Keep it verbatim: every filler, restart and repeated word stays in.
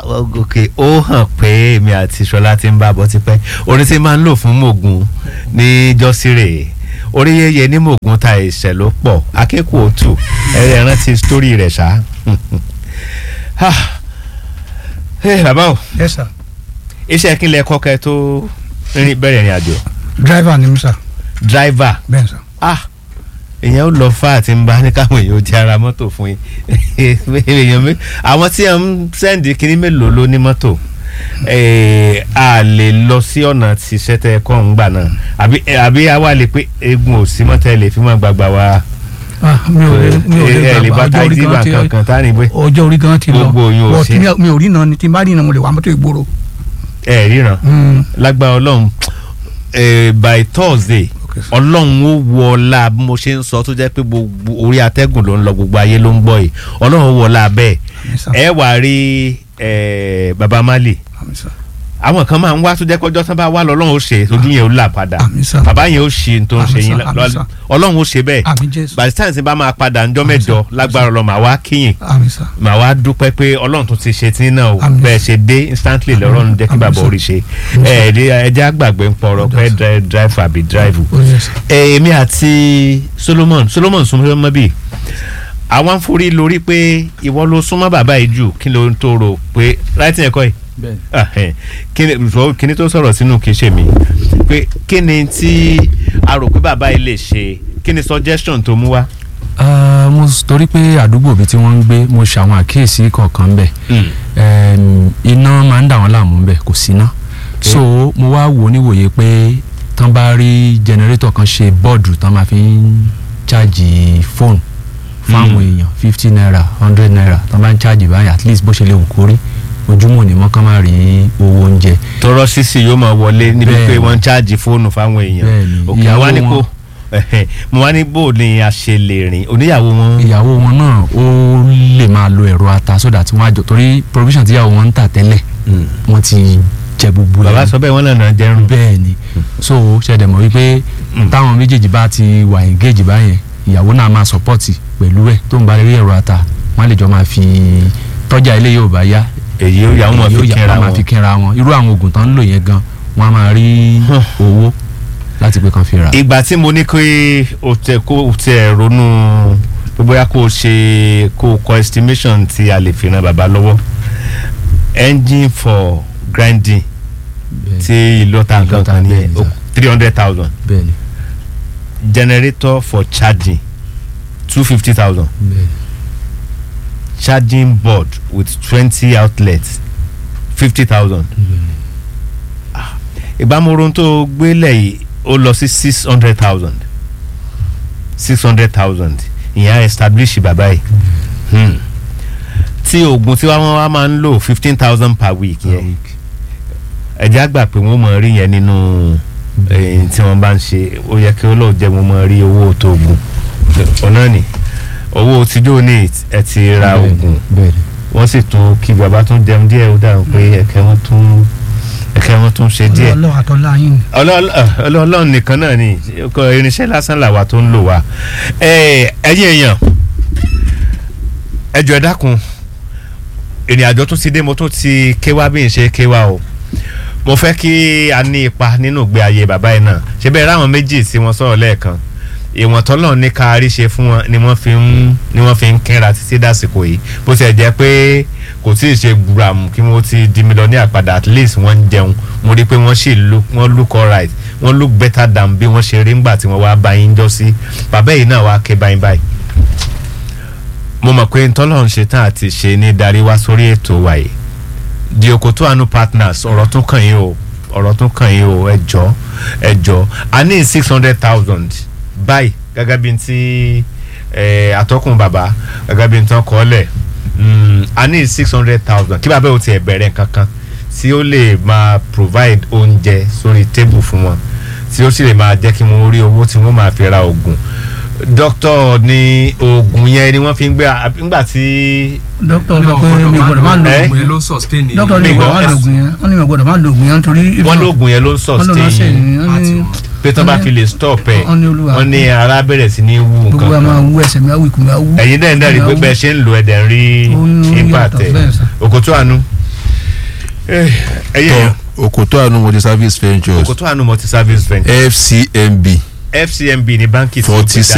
òkè ó hàn pé èmi àti Ṣọlá ti ń bá bọ́ tipẹ́ orin tí máa ń lò fún Mògùn ní jọ́sírè orí yẹyẹ ní Mògùn ta ìṣẹ̀ ló pọ̀ akẹ́kọ̀ọ́ òtù ẹ rántí sítórì rẹ̀ ṣá. bàbá o yes sir. iṣẹ́ kí lẹ kọ́kẹ́ tó bẹ̀rẹ̀ ìrìn àjò. driver ni mi sir. driver. bẹ́ẹ̀ sir. ah èèyàn ó lọ fà àti ń bá ní káwọn èèyàn ó jẹ ara mọ́tò fún yín èèyàn mi àwọn tí wọ́n ń sẹ́ǹdì kínní mélòó ló ní mọ́tò a lè lọ sí ọ̀nà tí sẹ́tẹ̀ ẹ̀kọ́ ń gbà náà àbí àbí àwa lè pé egun ò sí mọ́tẹ́ lè fi mọ́ gbàgbà wa. mi ò lè mi ò lè gbàgbà ọjọ́ orí gan ti lọ mi ò rí náà ni tí n bá rí náà mo lè wá mọ́tò ìgboro. ẹ ríran lágbára Ọlọ́run by Thursday Ọlọ́run ó wọlá bí mo ṣe ń sọ tó jẹ́ pé gbogbo orí atẹ́gùn ló ń lọ gbogbo ayé ló ń gbọ́ yìí Ọlọ́run wọlá bẹ́ẹ̀ ẹ wà rí Baba Marley àwọn kan máa ń wá tó jẹ́ kọjọ́ tán bá wà lọ́lọ́run ó ṣe ojú yẹn ó là padà bàbá yẹn ó ṣe tó ń ṣe yín Ọlọ́run ó ṣe bẹ́ẹ̀ by the time tí bá máa padà ńjọ́ mẹ́jọ lágbára Ọlọ́run màá wá kíyìn màá wá dúpẹ́ pé Ọlọ́run tó ti ṣe tí náà bẹ́ẹ̀ ṣe dé instantly lọ́rọ́run jẹ́ kí bàbá orí ṣe ẹ̀ẹ́dẹ́ àgbàgbé ń pọ̀rọ̀ pé drive àbí drive. èmi àti Solomon Solomon súnmọ́ mọ́ bíi àwọn ń forí lórí pé ìwọ ló súnmọ́ bàbá yìí jù kí ló ń tó rò pé láti ẹ̀kọ́ yìí kí ni tó sọ̀rọ̀ sínú kì í ṣe mí pé kí ni tí a rò pé bàbá yìí lè ṣe kí ni suggestion tó mú wá. mo torí pé àdúgbò bíi tí wọ́n ń gbé mo ṣe àwọn àkíyèsí kọ̀ọ̀kan bẹ̀ iná máa ń dà wọ́n láàmú bẹ̀ kò sí iná so mo wá wò níwòye pé tán bá rí generator kan ṣe bọ́ọ̀dù tán máa fi ń ṣáàjì fóònù fáwọn èèyàn fifty naira hundred naira tán bá ń ṣáàjì báyìí at least bó ṣe lè wù kórí ojúmọ́ ni wọ́n kàn máa rí owó oúnjẹ. tọrọ sísì yóò máa wọlé níbi pé wọ́n ń ṣáàjì fóònù fáwọn èèyàn òkè àwa ní kó mo wá ní bó ni a ṣe lè rìn oníyàwó wọn. ìyàwó wọn náà ó lè máa lo ẹ̀rọ ata sódà tí wọ́n á jọ torí provision tí ìyàwó wọn ń tà tẹ́lẹ̀ wọ́n ti jẹ gbogbo bàbá sọ bẹ́ẹ̀ wọ́n lànà jẹrun. bẹ́ẹ̀ ni so ṣẹ̀dẹ̀ mọ̀ wípé táwọn méjèèjì bá ti wà engage báyẹn ìyàwó náà máa support pẹ̀lú ẹ̀ tó ń bá rí ẹ̀rọ ata wọ́n lè jọ máa fi tọ́jà ilé yóò bá yá èyí ó yà wọ́n máa fi kẹ́ra wọn irú àwọn oògùn tán ń lò yẹn gan wọ́n á máa rí owó láti pé kan fi rà. ìgbà tí mo ní kí o tẹ kó o tẹ ronú bóyá kó o ṣe kó o kọ estimation tí a lè fi ran bàbá lọ́wọ́ engine for grinding tí ìlọ́ta nǹkan kan ní three hundred thousand generator for charging two fifty thousand charging board with twenty outlets fifty thousand. ìbámorun tó gbélé yìí ó lọ sí six hundred thousand six hundred thousand ìyẹn establish bàbá yìí tí oògùn tí wọ́n wá máa ń lò fifteen thousand per week yẹn ẹ̀jẹ̀ àgbà pé wọ́n mọ̀ rí yẹn nínú tí wọ́n bá ń ṣe ó yẹ kí ó lọ́ọ́ jẹ́ wọ́n mọ̀ rí owó tó oògùn ọ̀nà ni owó tíjó ní ẹ ti ra oògùn wọ́n sì tún kí bàbá tún jẹun díẹ̀ ó dáhùn pé ẹ̀kẹ́ wọn tún ẹ̀kẹ́ wọn tún ṣe díẹ̀. ọlọ́ọ̀lọ́ọ̀ nìkan náà ni irinṣẹ́ lásán làwa tó ń lò wá. ẹ̀yin èèyàn ẹ jọ̀ọ́ ẹ dákun ìrìn àjò tún ti dé mo tún ti kéwá bí n ṣe kéwá o mo fẹ́ kí a ní ipa nínú ìgbé ayé bàbá yìí náà ṣe bẹ́ẹ̀ ráwọn méjì tí wọ́n sọ̀rọ̀ lẹ́ẹ̀kan ìwọ̀n tọ́lọ̀ ní kárí ṣe fún wọn ni wọ́n fi ń ni wọ́n fi ń kínra títí dásìkò yìí bó ti ẹ̀ jẹ́ pé kò tí ì ṣe gbùràmù kí wọ́n ti di mílíọ̀nìyà padà at least wọ́n ń jẹun mo rí i pé wọ́n sì look wọ́n look alright wọ́n look better than bí wọ́n ṣe rí ńgbà tí wọ́n wá bá yín jọ sí bàbá yìí náà wá ké báyìí báyìí. mo mọ̀ pé tọ́lọ̀ ń ṣe tán àti ṣe ní darí wá sórí ètò wa yìí di Òkòtó Àánú partners ọ̀rọ̀ tún kàn yín o ọ̀rọ̀ tún kàn yín o ẹ jọ̀ọ́ ẹ jọ̀ọ́ a ní six hundred thousand báyìí gẹ́gẹ́ bí ti atọ́kùn bàbá gẹ́gẹ́ bí tán kọ́ lẹ̀ a ní six hundred thousand kí bàbá ò tiẹ̀ bẹ̀rẹ̀ kankan tí ó lè máa provide oúnjẹ sórí table fún wọn tí ó sì lè máa jẹ́ kí wọ́n rí owó tí wọ́n máa fi ra oògùn dókítà ní oògùn yẹn ni wọ́n fi ń gbé nígbà tí. dókítà sọ pé mi gbọ́dọ̀ máa lo oògùn yẹn ló sustain ni. dókítà ní ìgbọ́dọ̀ máa lo oògùn yẹn wọ́n ní mi gbọ́dọ̀ máa lo oògùn yẹn nítorí. wọ́n lo oògùn yẹn ló sustain pé tó bá fi lè stop ẹ̀ wọ́n ní ara bẹ̀rẹ̀ sí ní wú nǹkan kan. gbogbo àwọn awú ẹsẹ̀ mi awú ikùn mi awú. ẹ̀yin náà ń dẹ́rìí pé bẹ́ẹ̀ ṣe ń lo ẹ̀dẹ̀ rí impact ẹ̀ Òkòtó Àánú ẹyẹ Okoto Anu Multi Service Ventures Okoto Anu Multi Service Ventures F C M B F C M B ní báńkì tí ó forty gbé